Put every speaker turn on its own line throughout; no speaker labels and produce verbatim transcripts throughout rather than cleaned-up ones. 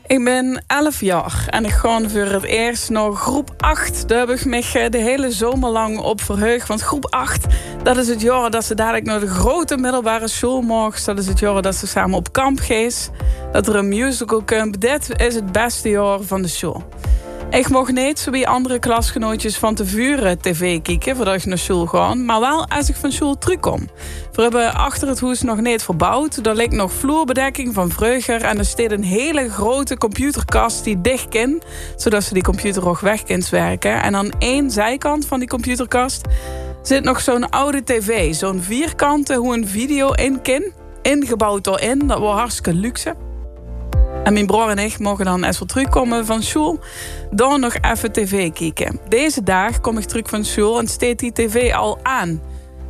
Ik ben elf jaar en ik ga voor het eerst naar groep acht. Daar heb ik me de hele zomer lang op verheugd. Want groep acht, dat is het jaar dat ze dadelijk naar de grote middelbare school mogen. Dat is het jaar dat ze samen op kamp gaan. Dat er een musical komt. Dit is het beste jaar van de school. Ik mocht niet, zo bij andere klasgenootjes, van tevoren tv kijken voordat ik naar school ga. Maar wel als ik van school terugkom. We hebben achter het huis nog niet verbouwd. Er ligt nog vloerbedekking van vroeger. En er staat een hele grote computerkast die dicht kan. Zodat ze die computer ook weg kunnen werken. En aan één zijkant van die computerkast zit nog zo'n oude tv. Zo'n vierkante hoe een video in kan. Ingebouwd erin. Dat was hartstikke luxe. En mijn broer en ik mogen dan als we terugkomen van school dan nog even tv kijken. Deze dag kom ik terug van school en steekt die tv al aan.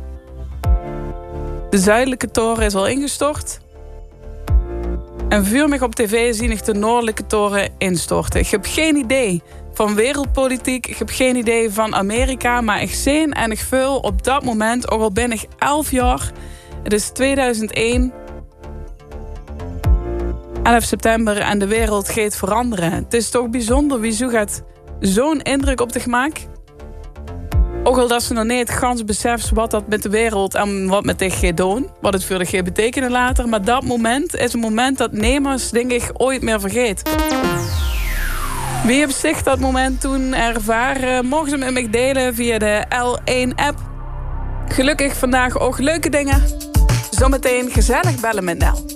De zuidelijke toren is al ingestort. En vuur me op tv zie ik de noordelijke toren instorten. Ik heb geen idee van wereldpolitiek. Ik heb geen idee van Amerika. Maar ik zie en ik vul op dat moment, ook al ben ik elf jaar. Het is tweeduizend één. elf september en de wereld gaat veranderen. Het is toch bijzonder wie zo gaat zo'n indruk op zich maken. Ook al dat ze nog niet gans beseffen wat dat met de wereld en wat met zich gaat doen. Wat het voor de gaat betekenen later. Maar dat moment is een moment dat nemers, denk ik, ooit meer vergeet. Wie heeft zich dat moment toen ervaren? Mogen ze met mij delen via de L één app. Gelukkig vandaag ook leuke dingen. Zometeen gezellig bellen met Nel.